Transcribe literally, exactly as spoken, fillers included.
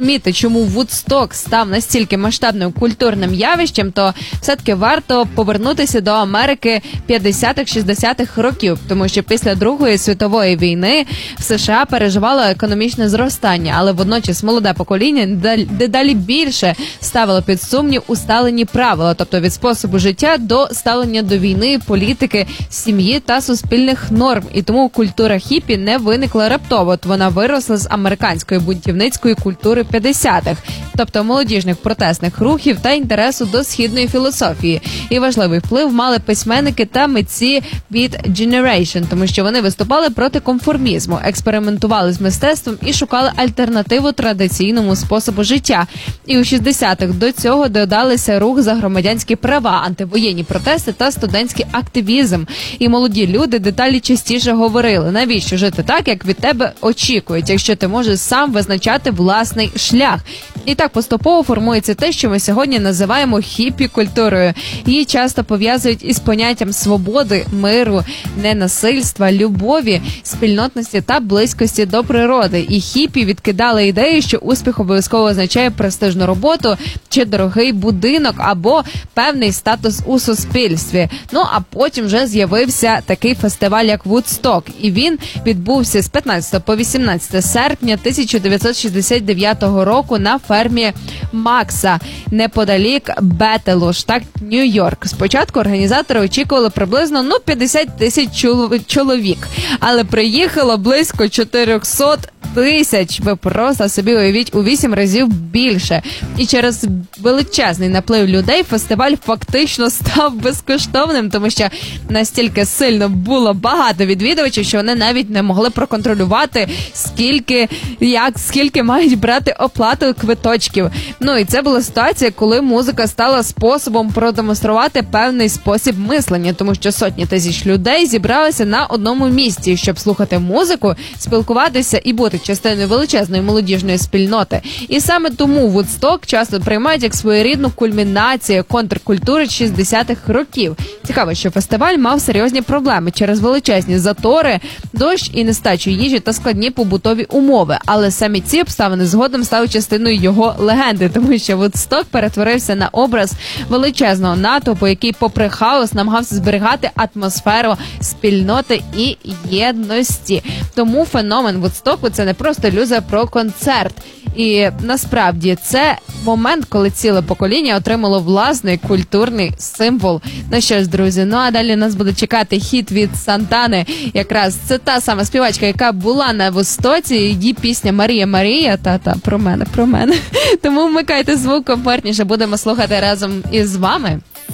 розуміти, чому Вудсток став настільки масштабним культурним явищем, то все-таки варто повернутися до Америки п'ятдесятих-шістдесятих років, тому що після Другої світової війни в США переживало економічне зростання, але водночас молоде покоління дедалі більше ставило під сумнів усталені правила, тобто від способу життя до ставлення до війни, політики, сім'ї та суспільних норм. І тому культура хіпі не виникла раптово, от вона виросла з американської бунтівницької культури п'ятдесятих, тобто молодіжних протестних рухів та інтересу до східної філософії. І важливий вплив мали письменники та митці від Generation, тому що вони виступали проти конформізму, експериментували з мистецтвом і шукали альтернативу традиційному способу життя. І у шістдесятих до цього додалися рух за громадянські права, антивоєнні протести та студентський активізм. І молоді люди деталі частіше говорили, навіщо жити так, як від тебе очікують, якщо ти можеш сам визначати власний шлях. І так поступово формується те, що ми сьогодні називаємо хіппі-культурою. Її часто пов'язують із поняттям свободи, миру, ненасильства, любові, спільнотності та близькості до природи. І хіппі відкидали ідею, що успіх обов'язково означає престижну роботу чи дорогий будинок або певний статус у суспільстві. Ну, а потім вже з'явився такий фестиваль, як Вудсток. І він відбувся з п'ятнадцятого по вісімнадцяте серпня тисяча дев'ятсот шістдесят дев'ятого року на фермі Макса, неподалік Бетелу, штат Нью-Йорк. Спочатку організатори очікували приблизно ну, п'ятдесят тисяч чоловік, але приїхало близько чотириста тисяч. Ви просто собі уявіть, у вісім разів більше. І через величезний наплив людей фестиваль фактично став безкоштовним, тому що настільки сильно було багато відвідувачів, що вони навіть не могли проконтролювати, скільки, як, скільки мають брати оплату квиточків. Ну і це була ситуація, коли музика стала способом продемонструвати певний спосіб мислення, тому що сотні тисяч людей зібралися на одному місці, щоб слухати музику, спілкуватися і бути частиною величезної молодіжної спільноти. І саме тому Вудсток часто приймають як своєрідну кульмінацію контркультури шістдесятих років. Цікаво, що фестиваль мав серйозні проблеми через величезні затори, дощ і нестачу їжі та складні побутові умови. Але самі ці обставини згодом стали частиною його легенди, тому що Вудсток перетворився на образ величезного натовпу, який попри хаос намагався зберігати атмосферу спільноти і єдності. Тому феномен Вудстоку – це не просто ілюзія про концерт. І насправді це момент, коли ціле покоління отримало власний культурний символ. Ну що ж, друзі, ну а далі нас буде чекати хіт від Сантани. Якраз це та сама співачка, яка була на Вудстоці, її пісня «Марія, Марія», та-та, про мене, про мене. Тому вмикайте звук комфортніше, будемо слухати разом із вами.